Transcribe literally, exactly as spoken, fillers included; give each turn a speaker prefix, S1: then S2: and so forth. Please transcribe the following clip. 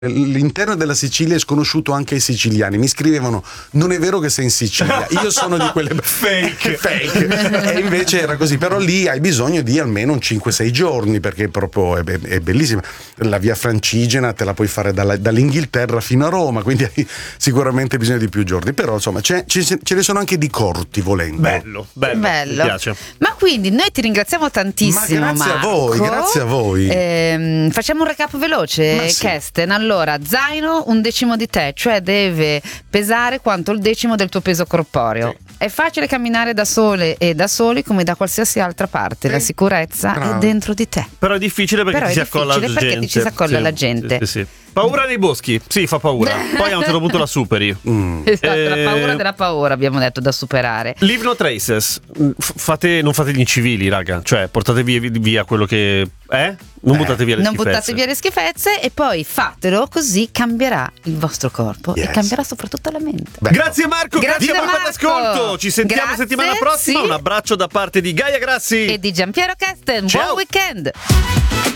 S1: L'interno della Sicilia è sconosciuto anche ai siciliani. Mi scrivevano: non è vero che sei in Sicilia, io sono di quelle
S2: fake.
S1: fake. E invece era così. Però lì hai bisogno di almeno cinque sei giorni, perché proprio è, è bellissima. La via Francigena te la puoi fare dalla, dall'Inghilterra fino a Roma, quindi hai sicuramente bisogno di più giorni. Però insomma c'è, ce, ce ne sono anche di corti, volendo.
S2: Bello, bello,
S3: bello.
S2: Mi piace.
S3: Ma quindi noi ti ringraziamo tantissimo.
S1: Ma grazie
S3: Marco.
S1: a voi, grazie a voi.
S3: Ehm, facciamo un recap veloce,
S1: Ma sì.
S3: Kesten. Allora, zaino un decimo di te, cioè deve pesare quanto il decimo del tuo peso corporeo.
S1: Sì.
S3: È facile camminare da sole e da soli come da qualsiasi altra parte.
S1: Sì.
S3: La sicurezza
S1: Bravo.
S3: è dentro di te.
S2: Però è difficile perché
S3: Però
S2: ti
S3: è
S2: si accolla la
S3: difficile
S2: gente.
S3: perché ti ci si accolla
S2: Sì,
S3: la gente.
S2: Sì, sì, sì. Paura nei boschi, sì, fa paura. Poi a un certo punto la superi.
S1: Mm.
S3: Esatto,
S2: Eh,
S3: la paura della paura, abbiamo detto, da superare.
S2: Leave no traces. F- fate, non fate gli incivili, raga. Cioè, portate via, via quello che è. Non
S1: Eh,
S2: buttate via le
S3: Non
S2: schifezze.
S3: buttate via le schifezze e poi fatelo, così cambierà il vostro corpo
S1: Yes.
S3: e cambierà soprattutto la mente.
S1: Beh,
S2: Grazie Marco, grazie,
S3: Grazie,
S2: a voi per
S3: Marco.
S2: l'ascolto. Ci sentiamo
S3: Grazie,
S2: settimana prossima.
S3: sì.
S2: Un abbraccio da parte di Gaia Grassi.
S3: E di Giampiero Kesten,
S2: Ciao.
S3: buon weekend!